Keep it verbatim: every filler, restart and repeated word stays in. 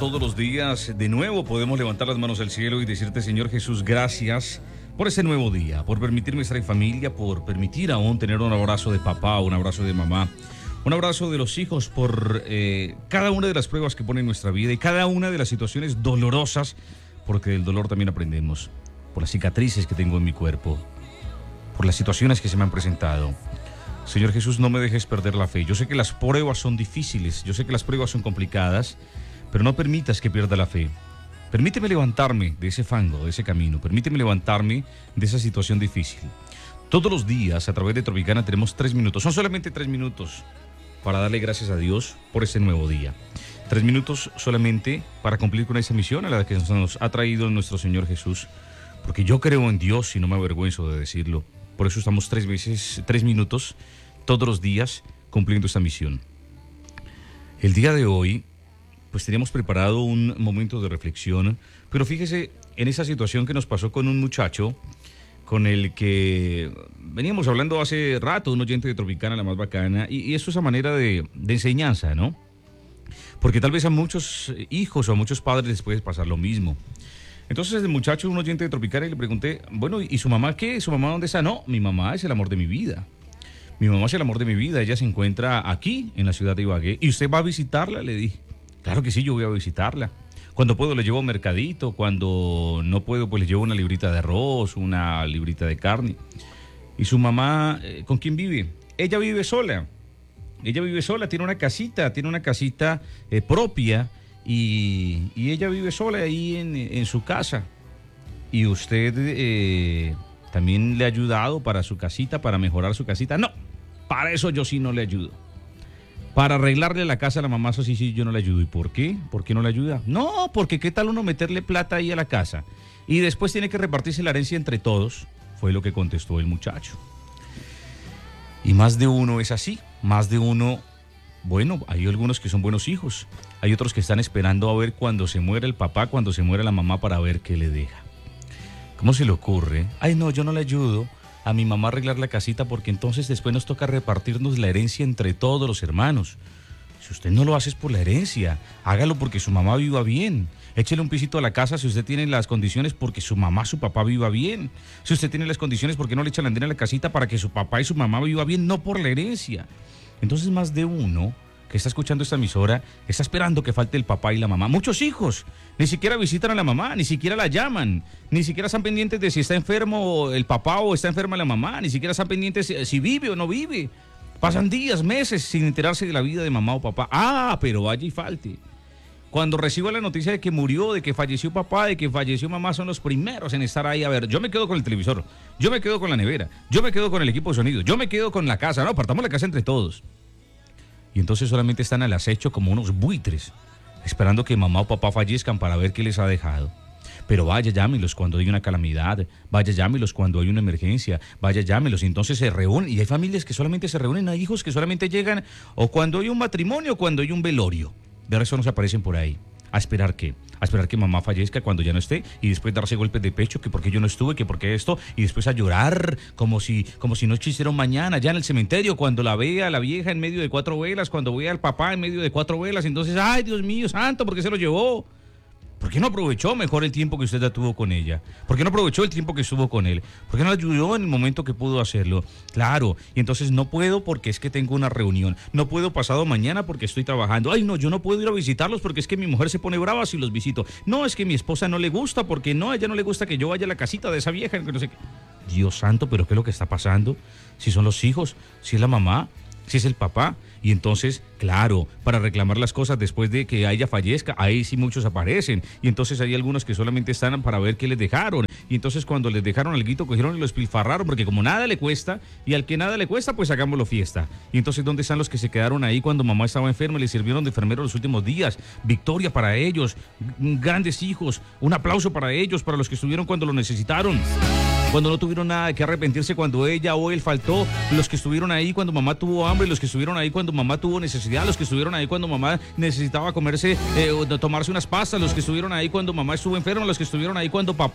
todos los días, de nuevo podemos levantar las manos al cielo y decirte, Señor Jesús, gracias por este nuevo día, por permitirme estar en familia, por permitir aún tener un abrazo de papá, un abrazo de mamá, un abrazo de los hijos, por eh, cada una de las pruebas que pone en nuestra vida y cada una de las situaciones dolorosas, porque del dolor también aprendemos, por las cicatrices que tengo en mi cuerpo, por las situaciones que se me han presentado. Señor Jesús, no me dejes perder la fe. Yo sé que las pruebas son difíciles, yo sé que las pruebas son complicadas, pero no permitas que pierda la fe. Permíteme levantarme de ese fango, de ese camino. Permíteme levantarme de esa situación difícil. Todos los días, a través de Tropicana, tenemos tres minutos. Son solamente tres minutos para darle gracias a Dios por este nuevo día. Tres minutos solamente para cumplir con esa misión a la que nos ha traído nuestro Señor Jesús. Porque yo creo en Dios y no me avergüenzo de decirlo. Por eso estamos tres veces, tres minutos, todos los días, cumpliendo esta misión. El día de hoy, pues teníamos preparado un momento de reflexión, pero fíjese en esa situación que nos pasó con un muchacho con el que veníamos hablando hace rato, un oyente de Tropicana, la más bacana, y, y eso es a manera de, de enseñanza, ¿no? Porque tal vez a muchos hijos o a muchos padres les puede pasar lo mismo. Entonces el muchacho, un oyente de Tropicana, y le pregunté, bueno, ¿y su mamá qué? ¿Su mamá dónde está? No, mi mamá es el amor de mi vida. Mi mamá es el amor de mi vida, ella se encuentra aquí, en la ciudad de Ibagué. ¿Y usted va a visitarla? Le dije. Claro que sí, yo voy a visitarla. Cuando puedo le llevo un mercadito, cuando no puedo pues le llevo una librita de arroz, una librita de carne. ¿Y su mamá con quién vive? Ella vive sola. Ella vive sola, tiene una casita, tiene una casita eh, propia. Y, y ella vive sola ahí en, en su casa. ¿Y usted eh, también le ha ayudado para su casita, para mejorar su casita? No, para eso yo sí no le ayudo. Para arreglarle la casa a la mamá, eso sí, sí, yo no le ayudo. ¿Y por qué? ¿Por qué no le ayuda? No, porque qué tal uno meterle plata ahí a la casa y después tiene que repartirse la herencia entre todos, fue lo que contestó el muchacho. Y más de uno es así, más de uno... Bueno, hay algunos que son buenos hijos, hay otros que están esperando a ver cuando se muera el papá, cuando se muera la mamá para ver qué le deja. ¿Cómo se le ocurre? Ay, no, yo no le ayudo a mi mamá a arreglar la casita porque entonces después nos toca repartirnos la herencia entre todos los hermanos. Si usted no lo hace es por la herencia, hágalo porque su mamá viva bien. Échele un pisito a la casa si usted tiene las condiciones porque su mamá, su papá viva bien. Si usted tiene las condiciones, ¿por qué no le echa la andena a la casita para que su papá y su mamá viva bien? No por la herencia. Entonces más de uno que está escuchando esta emisora está esperando que falte el papá y la mamá. Muchos hijos ni siquiera visitan a la mamá, ni siquiera la llaman, ni siquiera están pendientes de si está enfermo el papá o está enferma la mamá, ni siquiera están pendientes si, si vive o no vive. Pasan días, meses sin enterarse de la vida de mamá o papá. Ah, pero vaya y falte. Cuando recibo la noticia de que murió, de que falleció papá, de que falleció mamá, son los primeros en estar ahí. A ver, yo me quedo con el televisor, yo me quedo con la nevera, yo me quedo con el equipo de sonido, yo me quedo con la casa. No, apartamos la casa entre todos. Y entonces solamente están al acecho como unos buitres, esperando que mamá o papá fallezcan para ver qué les ha dejado. Pero vaya, llámelos cuando hay una calamidad, vaya, llámelos cuando hay una emergencia, vaya, llámelos. Y entonces se reúnen, y hay familias que solamente se reúnen, hay hijos que solamente llegan o cuando hay un matrimonio o cuando hay un velorio. De resto no se aparecen por ahí. ¿A esperar qué? A esperar que mamá fallezca cuando ya no esté y después darse golpes de pecho que porque yo no estuve, que porque esto, y después a llorar como si, como si no existiera un mañana ya en el cementerio, cuando la vea la vieja en medio de cuatro velas, cuando vea al papá en medio de cuatro velas, entonces, ay, Dios mío santo, ¿por qué se lo llevó? ¿Por qué no aprovechó mejor el tiempo que usted ya tuvo con ella? ¿Por qué no aprovechó el tiempo que estuvo con él? ¿Por qué no ayudó en el momento que pudo hacerlo? Claro, y entonces no puedo porque es que tengo una reunión. No puedo pasado mañana porque estoy trabajando. Ay, no, yo no puedo ir a visitarlos porque es que mi mujer se pone brava si los visito. No, es que mi esposa no le gusta porque no, a ella no le gusta que yo vaya a la casita de esa vieja. No sé qué. Dios santo, ¿pero qué es lo que está pasando? Si son los hijos, si es la mamá, si es el papá. Y entonces, claro, para reclamar las cosas después de que ella fallezca, ahí sí muchos aparecen. Y entonces hay algunos que solamente están para ver qué les dejaron. Y entonces cuando les dejaron alguito, cogieron y lo espilfarraron, porque como nada le cuesta, y al que nada le cuesta, pues hagámoslo fiesta. Y entonces, ¿dónde están los que se quedaron ahí cuando mamá estaba enferma y le sirvieron de enfermero los últimos días? Victoria para ellos, grandes hijos, un aplauso para ellos, para los que estuvieron cuando lo necesitaron. Cuando no tuvieron nada de qué arrepentirse cuando ella o él faltó, los que estuvieron ahí cuando mamá tuvo hambre, los que estuvieron ahí cuando mamá tuvo necesidad, los que estuvieron ahí cuando mamá necesitaba comerse, eh, tomarse unas pastas, los que estuvieron ahí cuando mamá estuvo enferma, los que estuvieron ahí cuando papá